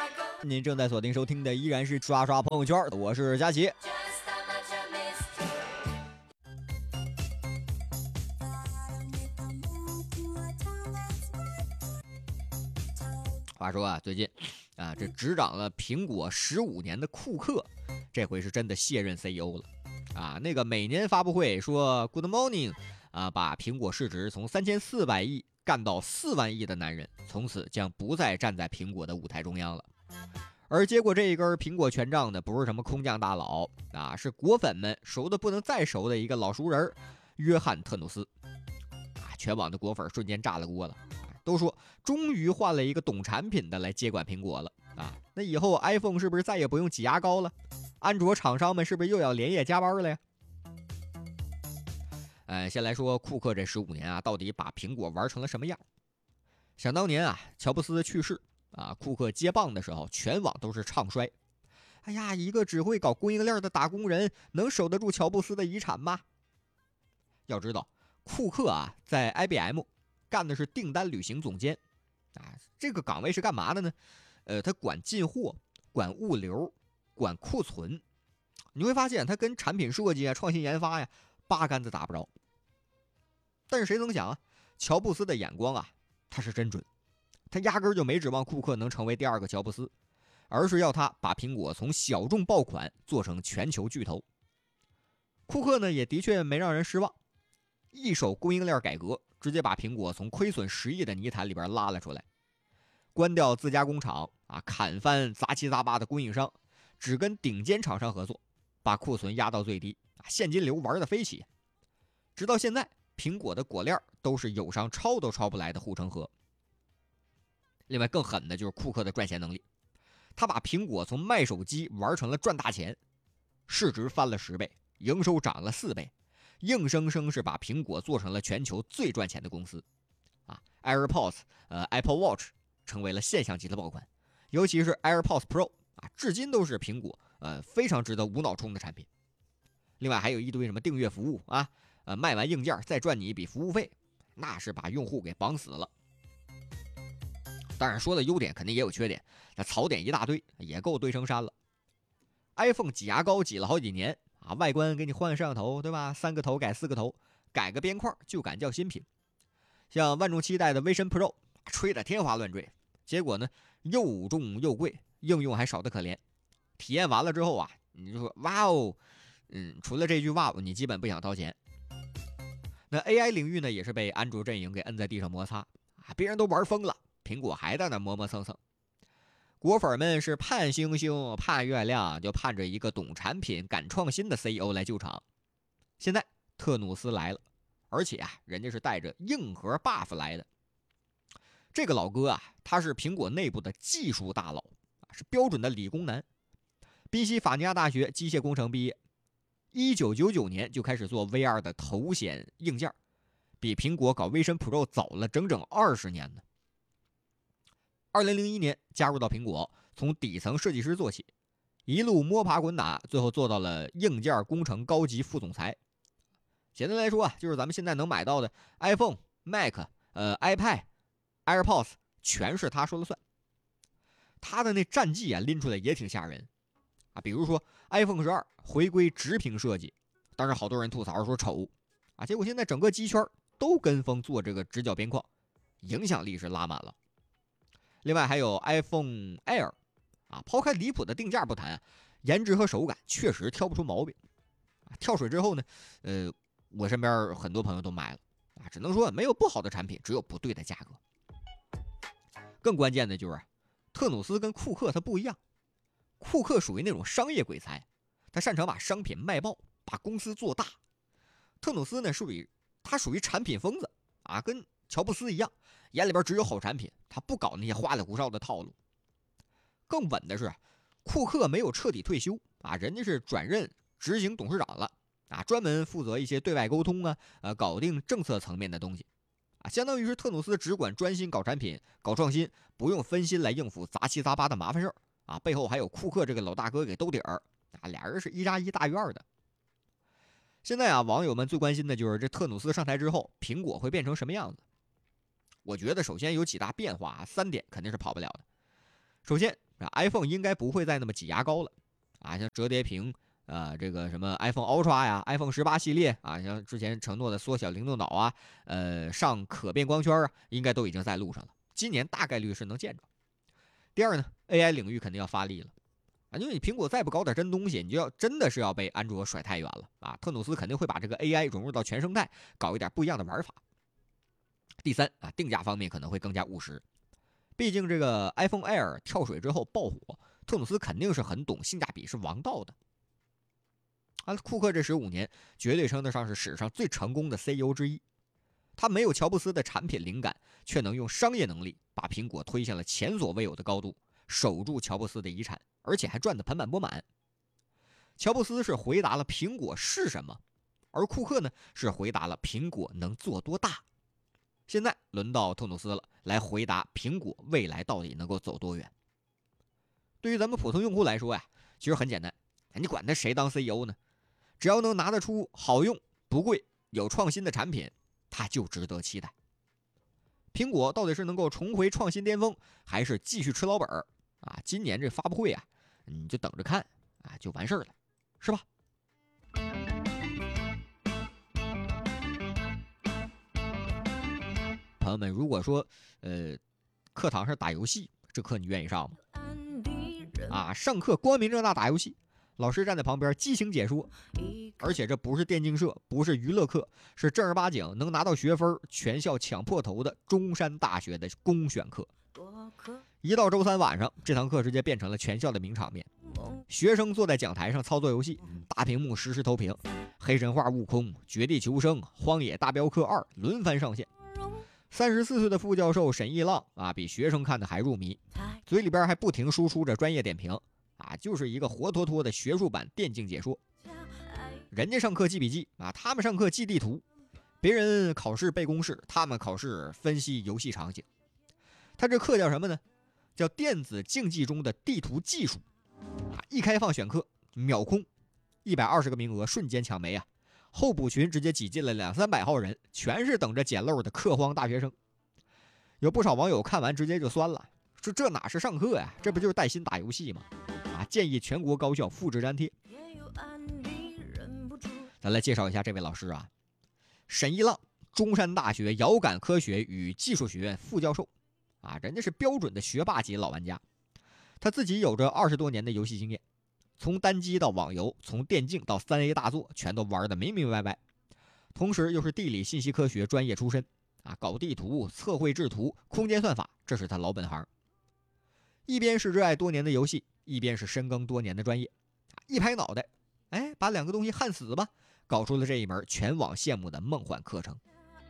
您正在锁定收听的依然是刷刷朋友圈，我是佳琪。话说啊，最近这执掌了苹果15年的库克，这回是真的卸任 CEO 了啊。那个每年发布会说 Good morning 啊，把苹果市值从3400亿干到4万亿的男人，从此将不再站在苹果的舞台中央了。而结果这一根苹果权杖的不是什么空降大佬啊，是果粉们熟的不能再熟的一个老熟人约翰特努斯啊。全网的果粉瞬间炸了锅了，都说终于换了一个懂产品的来接管苹果了啊！那以后 iPhone 是不是再也不用挤牙膏了？安卓厂商们是不是又要连夜加班了呀？先来说库克这15年啊，到底把苹果玩成了什么样？想当年啊，乔布斯去世啊，库克接棒的时候，全网都是唱衰。哎呀，一个只会搞供应链的打工人，能守得住乔布斯的遗产吗？要知道，库克啊，在 IBM 干的是订单履行总监啊，这个岗位是干嘛的呢？他管进货、管物流、管库存。你会发现他跟产品设计啊、创新研发呀八竿子打不着。但是谁曾想啊，乔布斯的眼光啊，他是真准，他压根就没指望库克能成为第二个乔布斯，而是要他把苹果从小众爆款做成全球巨头。库克呢，也的确没让人失望，一手供应链改革，直接把苹果从亏损10亿的泥潭里边拉了出来，关掉自家工厂啊，砍翻杂七杂八的供应商，只跟顶尖厂商合作，把库存压到最低，现金流玩得飞起。直到现在，苹果的果链都是友商抄都抄不来的护城河。另外更狠的就是库克的赚钱能力，他把苹果从卖手机玩成了赚大钱，市值翻了10倍，营收涨了4倍，硬生生是把苹果做成了全球最赚钱的公司啊。AirPods Apple Watch 成为了现象级的爆款，尤其是 AirPods Pro 啊，至今都是苹果非常值得无脑冲的产品。另外还有一堆什么订阅服务啊，卖完硬件再赚你一笔服务费，那是把用户给绑死了。当然说的优点肯定也有缺点，那槽点一大堆，也够堆成山了。iPhone 挤牙膏挤了好几年啊，外观给你换个摄像头，对吧？3个头改4个头，改个边框就敢叫新品。像万众期待的 Vision Pro 吹得天花乱坠，结果呢又重又贵，应用还少得可怜。体验完了之后啊，你就说哇哦，除了这句哇哦，你基本不想掏钱。那 AI 领域呢，也是被安卓阵营给摁在地上摩擦啊，别人都玩疯了，苹果还在那磨磨蹭蹭。果粉们是盼星星盼月亮，就盼着一个懂产品敢创新的 CEO 来救场。现在特努斯来了，而且啊，人家是带着硬核 buff 来的。这个老哥啊，他是苹果内部的技术大佬，是标准的理工男，宾夕法尼亚大学机械工程毕业，1999年就开始做 VR 的头显硬件，比苹果搞 Vision Pro 早了整整20年呢。2001年加入到苹果，从底层设计师做起，一路摸爬滚打，最后做到了硬件工程高级副总裁。简单来说啊，就是咱们现在能买到的 iPhone、Mac、iPad、AirPods 全是他说了算。他的那战绩啊拎出来也挺吓人啊，比如说 iPhone 12回归直屏设计，当然好多人吐槽说丑啊，结果现在整个机圈都跟风做这个直角边框，影响力是拉满了。另外还有 iPhone Air 啊，抛开离谱的定价不谈，颜值和手感确实挑不出毛病啊。跳水之后呢，我身边很多朋友都买了啊，只能说没有不好的产品，只有不对的价格。更关键的就是特努斯跟库克他不一样，库克属于那种商业鬼才，他擅长把商品卖爆，把公司做大。特努斯呢属于产品疯子啊，跟乔布斯一样，眼里边只有好产品，他不搞那些花里胡哨的套路。更稳的是，库克没有彻底退休啊，人家是转任执行董事长了啊，专门负责一些对外沟通啊，搞定政策层面的东西啊，相当于是特努斯只管专心搞产品、搞创新，不用分心来应付杂七杂八的麻烦事儿啊，背后还有库克这个老大哥给兜底儿啊，俩人是1+1大于2的。现在啊，网友们最关心的就是这特努斯上台之后，苹果会变成什么样子？我觉得首先有几大变化啊，3点肯定是跑不了的。首先， iPhone 应该不会再那么挤牙膏了啊，像折叠屏。这个什么 iPhone Ultra 呀，iPhone 18系列啊，像之前承诺的缩小灵动岛啊，上可变光圈啊，应该都已经在路上了。今年大概率是能见着。第二呢 ，AI 领域肯定要发力了啊，因为你苹果再不搞点真东西，你就真的是要被安卓甩太远了啊。特努斯肯定会把这个 AI 融入到全生态，搞一点不一样的玩法。第三啊，定价方面可能会更加务实，毕竟这个 iPhone Air 跳水之后爆火，特努斯肯定是很懂性价比是王道的。库克这15年绝对称得上是史上最成功的 CEO 之一。他没有乔布斯的产品灵感，却能用商业能力把苹果推向了前所未有的高度，守住乔布斯的遗产，而且还赚得盆满钵满。乔布斯是回答了苹果是什么，而库克呢是回答了苹果能做多大。现在轮到特努斯了，来回答苹果未来到底能够走多远。对于咱们普通用户来说呀，其实很简单，你管他谁当 CEO 呢？只要能拿得出好用、不贵、有创新的产品，它就值得期待。苹果到底是能够重回创新巅峰，还是继续吃老本啊？今年这发布会啊，你就等着看啊，就完事儿了，是吧？朋友们，如果说课堂上打游戏，这课你愿意上吗？啊，上课光明正大打游戏，老师站在旁边激情解说，而且这不是电竞社，不是娱乐课，是正儿八经能拿到学分、全校抢破头的中山大学的公选课。一到周三晚上，这堂课直接变成了全校的名场面。学生坐在讲台上操作游戏，大屏幕实时投屏，黑神话、悟空、绝地求生、荒野大镖客2轮番上线。34岁的副教授沈一浪啊，比学生看的还入迷，嘴里边还不停输出着专业点评啊，就是一个活脱脱的学术版电竞解说。人家上课记笔记啊，他们上课记地图，别人考试背公式，他们考试分析游戏场景。他这课叫什么呢？叫电子竞技中的地图技术啊！一开放选课秒空，120个名额瞬间抢没啊！候补群直接挤进了200-300号人，全是等着捡漏的课荒大学生。有不少网友看完直接就酸了，说这哪是上课呀，这不就是带薪打游戏吗？啊，建议全国高校复制粘贴。咱来介绍一下这位老师啊，沈一浪，中山大学遥感科学与技术学院副教授啊，人家是标准的学霸级老玩家，他自己有着20多年的游戏经验。从单机到网游，从电竞到3A 大作，全都玩得明明白白。同时又是地理信息科学专业出身啊，搞地图、测绘制图、空间算法，这是他老本行。一边是热爱多年的游戏，一边是深耕多年的专业，一拍脑袋，哎，把两个东西焊死吧，搞出了这一门全网羡慕的梦幻课程。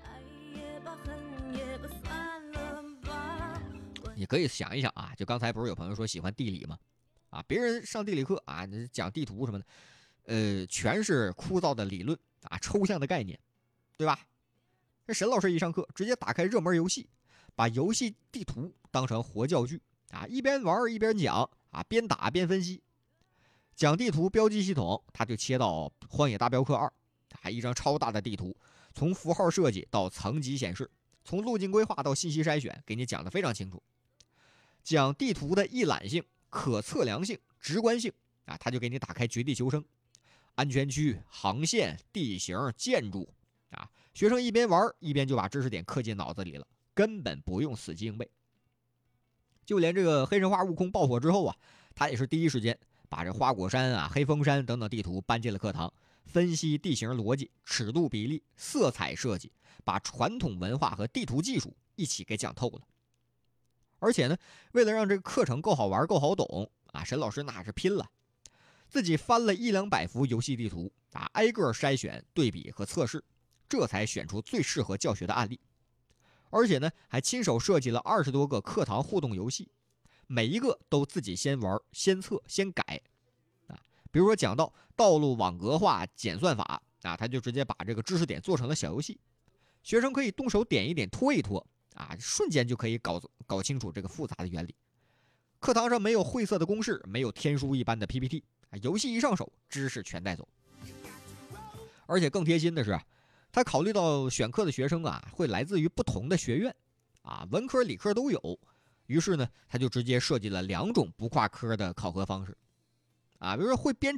你可以想一想啊，就刚才不是有朋友说喜欢地理吗？啊，别人上地理课啊，讲地图什么的，全是枯燥的理论啊，抽象的概念，对吧？这沈老师一上课，直接打开热门游戏，把游戏地图当成活教具啊，一边玩一边讲啊，边打边分析。讲地图标记系统，他就切到《荒野大镖客2》，啊，一张超大的地图，从符号设计到层级显示，从路径规划到信息筛选，给你讲得非常清楚。讲地图的一览性、可测量性、直观性啊，他就给你打开绝地求生，安全区、航线、地形、建筑啊，学生一边玩一边就把知识点刻进脑子里了，根本不用死记硬背。就连这个黑神话悟空爆火之后啊，他也是第一时间把这花果山啊、黑风山等等地图搬进了课堂，分析地形逻辑、尺度比例、色彩设计，把传统文化和地图技术一起给讲透了。而且呢，为了让这个课程够好玩、够好懂啊，沈老师那是拼了，自己翻了100-200幅游戏地图啊，挨个筛选、对比和测试，这才选出最适合教学的案例。而且呢，还亲手设计了20多个课堂互动游戏，每一个都自己先玩、先测、先改啊。比如说讲到道路网格化简算法啊，他就直接把这个知识点做成了小游戏，学生可以动手点一点、拖一拖啊，瞬间就可以搞清楚这个复杂的原理。课堂上没有晦涩的公式，没有天书一般的 PPT， 游戏一上手，知识全带走。而且更贴心的是，他考虑到选课的学生啊，会来自于不同的学院啊，文科理科都有于是呢，他就直接设计了2种不挂科的考核方式，比如说会编